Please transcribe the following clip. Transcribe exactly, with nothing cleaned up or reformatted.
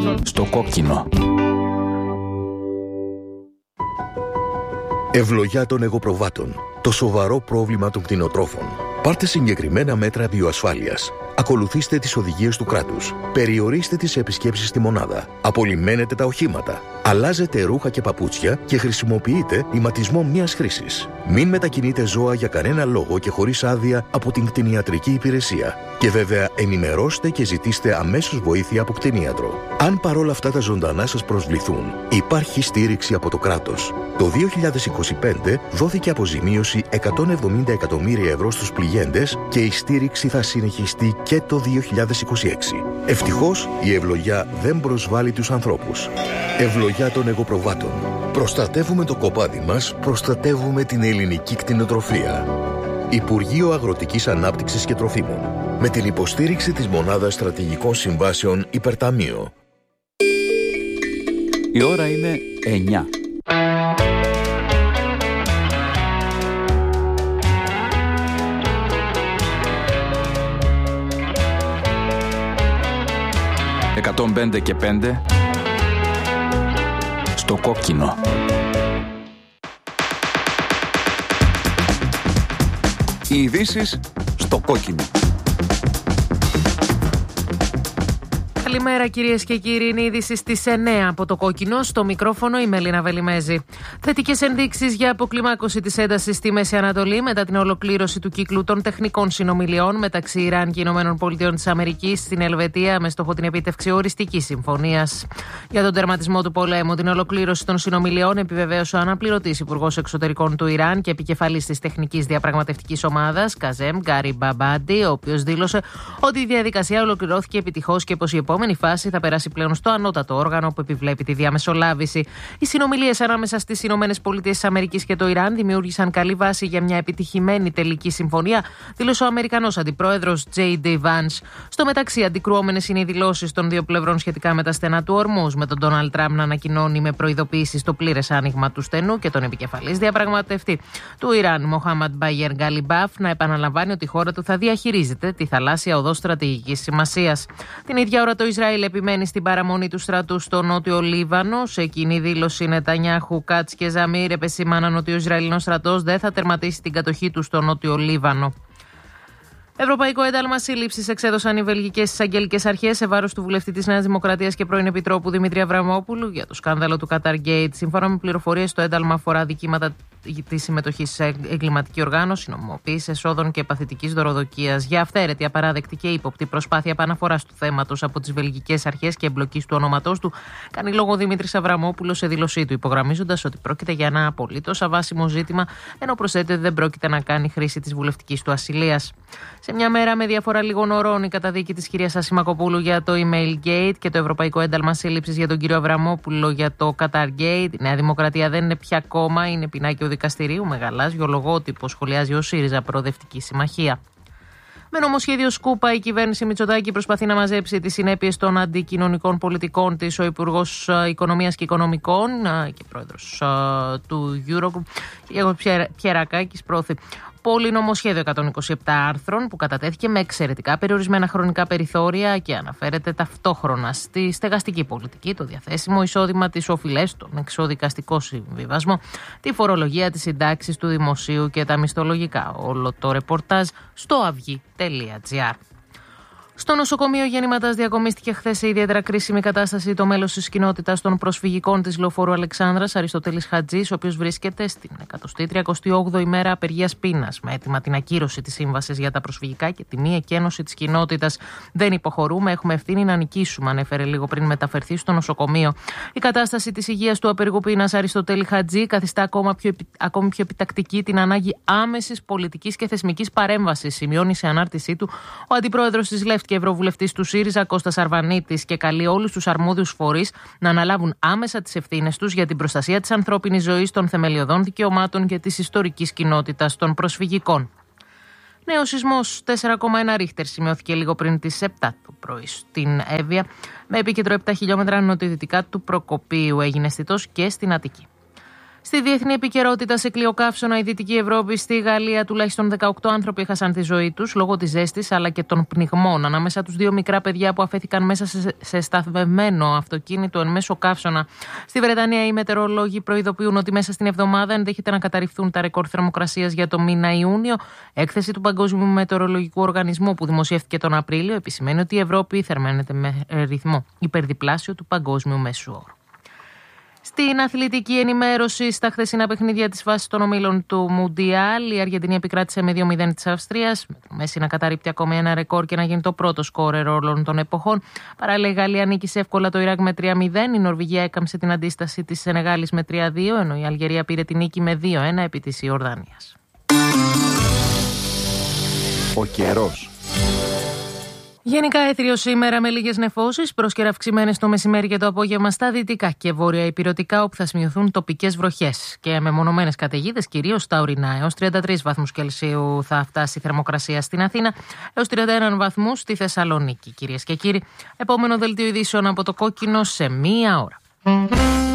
Στο κόκκινο. Ευλογιά των εγωπροβάτων. Το σοβαρό πρόβλημα των κτηνοτρόφων. Πάρτε συγκεκριμένα μέτρα βιοασφάλειας. Ακολουθήστε τις οδηγίες του κράτους. Περιορίστε τις επισκέψεις στη μονάδα. Απολυμμένετε τα οχήματα. Αλλάζετε ρούχα και παπούτσια και χρησιμοποιείτε ηματισμό μιας χρήσης. Μην μετακινείτε ζώα για κανένα λόγο και χωρίς άδεια από την κτηνιατρική υπηρεσία. Και βέβαια ενημερώστε και ζητήστε αμέσως βοήθεια από κτηνίατρο. Αν παρόλα αυτά τα ζωντανά σας προσβληθούν, υπάρχει στήριξη από το κράτος. Το δύο χιλιάδες είκοσι πέντε δόθηκε αποζημίωση εκατόν εβδομήντα εκατομμύρια ευρώ στους πληγέντες και η στήριξη θα συνεχιστεί και το δύο χιλιάδες είκοσι έξι. Ευτυχώς η ευλογιά δεν προσβάλλει τους ανθρώπους. Ευλογιά των εγωπροβάτων. Προστατεύουμε το κοπάδι μας, προστατεύουμε την ελληνική κτηνοτροφία. Υπουργείο Αγροτικής Ανάπτυξης και Τροφίμων. Με την υποστήριξη της Μονάδας Στρατηγικών Συμβάσεων Υπερταμείο. Η ώρα είναι εννιά. εκατόν πέντε και πέντε στο κόκκινο. Οι ειδήσεις στο κόκκινο. Καλημέρα κυρίες και κύριοι, είναι η είδηση στις εννιά από το κόκκινο. Στο μικρόφωνο η Μελίνα Βελιμέζη. Θετικές ενδείξεις για αποκλιμάκωση της έντασης στη Μέση Ανατολή μετά την ολοκλήρωση του κύκλου των τεχνικών συνομιλιών μεταξύ Ιράν και Ηνωμένων Πολιτειών της Αμερικής στην Ελβετία με στόχο την επίτευξη οριστικής συμφωνίας. Για τον τερματισμό του πολέμου, την ολοκλήρωση των συνομιλιών επιβεβαίωσε ο αναπληρωτής υπουργός εξωτερικών του Ιράν και επικεφαλής της τεχνικής διαπραγματευτικής ομάδας, Καζέμ Γκαριμπαμπάντι, ο οποίος δήλωσε ότι η διαδικασία ολοκληρώθηκε επιτυχώς και πως η επόμενη Η φάση θα περάσει πλέον στο ανώτατο όργανο που επιβλέπει τη διαμεσολάβηση. Οι συνομιλίες ανάμεσα στις Ηνωμένες Πολιτείες της Αμερικής και το Ιράν δημιούργησαν καλή βάση για μια επιτυχημένη τελική συμφωνία, δήλωσε ο Αμερικανός αντιπρόεδρος τζέι ντι Vance. Στο μεταξύ, αντικρουόμενες είναι οι δηλώσεις των δύο πλευρών σχετικά με τα στενά του Ορμούζ, με τον Ντόναλντ Τραμπ να ανακοινώνει με προειδοποίησεις το πλήρες άνοιγμα του στενού και τον επικεφαλής διαπραγματευτή του Ιράν, Μοχάμαντ Μπάγερ Γκαλιμπάφ, να επαναλαμβάνει ότι η χώρα του θα διαχειρίζεται τη θαλάσσια οδό στρατηγικής σημασίας. Την ίδια ώρα, το Ισραήλ επιμένει στην παραμονή του στρατού στο νότιο Λίβανο. Σε κοινή δήλωση, Νετανιάχου, Κάτς και Ζαμίρ επεσήμαναν ότι ο Ισραηλινός στρατός δεν θα τερματίσει την κατοχή του στο νότιο Λίβανο. Ευρωπαϊκό ένταλμα σύλληψης εξέδωσαν οι βελγικές εισαγγελικές αρχές σε βάρος του βουλευτή της Νέας Δημοκρατίας και πρώην Επιτρόπου Δημήτρη Αβραμόπουλου για το σκάνδαλο του Qatargate. Σύμφωνα με πληροφορίες, το ένταλμα αφορά δικήματα της συμμετοχής σε εγκληματική οργάνωση, νομιμοποίηση εσόδων και παθητικής δωροδοκίας. Για αυθαίρετη, απαράδεκτη και ύποπτη προσπάθεια επαναφοράς του θέματος από τις βελγικές αρχές και εμπλοκής του ονόματός του, κάνει λόγο ο Δημήτρης Αβραμόπουλος σε δήλωσή του, υπογραμμίζοντας ότι πρόκειται για ένα απολύτως αβάσιμο ζήτημα, ενώ προσθέτει ότι δεν πρόκειται να κάνει χρήση της βουλευτικής του ασυλίας. Σε μια μέρα με διαφορά λίγων ωρών, η καταδίκη της κυρίας Ασημακοπούλου για το Email Gate και το Ευρωπαϊκό Ένταλμα Σύλληψης για τον κύριο Αβραμόπουλο για το Qatargate. Η Νέα Δημοκρατία δεν είναι πια κόμμα, είναι πινάκιο δικαστηρίου με γαλάζιο λογότυπο, σχολιάζει ο ΣΥΡΙΖΑ Προοδευτική Συμμαχία. Με νομοσχέδιο Σκούπα, η κυβέρνηση Μητσοτάκη προσπαθεί να μαζέψει τις συνέπειες των αντικοινωνικών πολιτικών της. Ο Υπουργός Οικονομίας και Οικονομικών και πρόεδρος του Eurogroup, Γιώργος Πιερακάκης, πρόθει πολυνομοσχέδιο εκατόν είκοσι επτά άρθρων που κατατέθηκε με εξαιρετικά περιορισμένα χρονικά περιθώρια και αναφέρεται ταυτόχρονα στη στεγαστική πολιτική, το διαθέσιμο εισόδημα, τις οφειλές, τον εξοδικαστικό συμβιβασμό, τη φορολογία, τις συντάξεις του δημοσίου και τα μισθολογικά. Όλο το ρεπορτάζ στο αυγή τελεία τζι άρ. Στο νοσοκομείο Γεννηματάς διακομίστηκε χθες σε ιδιαίτερα κρίσιμη κατάσταση το μέλος της κοινότητας των προσφυγικών της Λεωφόρου Αλεξάνδρας, Αριστοτέλης Χατζής, ο οποίος βρίσκεται στην εκατοστή τριαντάογδοη ημέρα ημέρα απεργίας πείνας, με αίτημα την ακύρωση της σύμβασης για τα προσφυγικά και τη μη εκένωση της κοινότητας. Δεν υποχωρούμε, έχουμε ευθύνη να νικήσουμε, ανέφερε λίγο πριν μεταφερθεί στο νοσοκομείο. Η κατάσταση της υγείας του απεργού πείνας Αριστοτέλη Χατζή καθιστά ακόμα πιο, ακόμη πιο επιτακτική την ανάγκη άμεσης πολιτικής και θεσμικής παρέμβασης, σημειώνει σε ανάρτησή του ο αντιπρόεδρος της ΛΕΦΤ και ευρωβουλευτής του ΣΥΡΙΖΑ Κώστας Αρβανίτης και καλεί όλους τους αρμόδιους φορείς να αναλάβουν άμεσα τις ευθύνες τους για την προστασία της ανθρώπινης ζωής, των θεμελιωδών δικαιωμάτων και της ιστορικής κοινότητας των προσφυγικών. Νέος σεισμός τέσσερα κόμμα ένα ρίχτερ σημειώθηκε λίγο πριν τις επτά το πρωί στην Εύβοια, με επίκεντρο επτά χιλιόμετρα νοτιοδυτικά του Προκοπίου. Έγινε αισθητός και στην Αττική. Στη διεθνή επικαιρότητα, σε κλειοκαύσωνα η Δυτική Ευρώπη, στη Γαλλία τουλάχιστον δεκαοκτώ άνθρωποι έχασαν τη ζωή τους λόγω της ζέστης αλλά και των πνιγμών. Ανάμεσα τους δύο μικρά παιδιά που αφέθηκαν μέσα σε, σε σταθμευμένο αυτοκίνητο εν μέσω καύσωνα. Στη Βρετανία, οι μετεωρολόγοι προειδοποιούν ότι μέσα στην εβδομάδα ενδέχεται να καταρριφθούν τα ρεκόρ θερμοκρασίας για το μήνα Ιούνιο. Έκθεση του Παγκόσμιου Μετεωρολογικού Οργανισμού που δημοσιεύτηκε τον Απρίλιο επισημαίνει ότι η Ευρώπη θερμαίνεται με ρυθμό υπερδιπλάσιο του παγκόσμιου μέσου όρου. Στην αθλητική ενημέρωση, στα χθεσινά παιχνίδια της φάσης των ομίλων του Μουντιάλ, η Αργεντινή επικράτησε με δύο μηδέν της Αυστρίας, με το Μέση να καταρρίπτει ακόμη ένα ρεκόρ και να γίνει το πρώτο σκόρερ όλων των εποχών. Παράλληλα, η Γαλλία νίκησε εύκολα το Ιράκ με τρία μηδέν, η Νορβηγία έκαμψε την αντίσταση της Σενεγάλης με τρία δύο, ενώ η Αλγερία πήρε την νίκη με δύο ένα επί της Ιορδανίας. Ο καιρός. Γενικά έθριο σήμερα με λίγες νεφώσεις, πρόσκαιρα αυξημένες το μεσημέρι και το απόγευμα στα δυτικά και βόρεια ηπειρωτικά, όπου θα σημειωθούν τοπικές βροχές και μεμονωμένες καταιγίδες, κυρίως στα ορεινά. Έως τριάντα τρεις βαθμούς Κελσίου θα φτάσει η θερμοκρασία στην Αθήνα, έως τριάντα ένα βαθμούς στη Θεσσαλονίκη. Κυρίες και κύριοι, επόμενο δελτίο ειδήσεων από το Κόκκινο σε μία ώρα.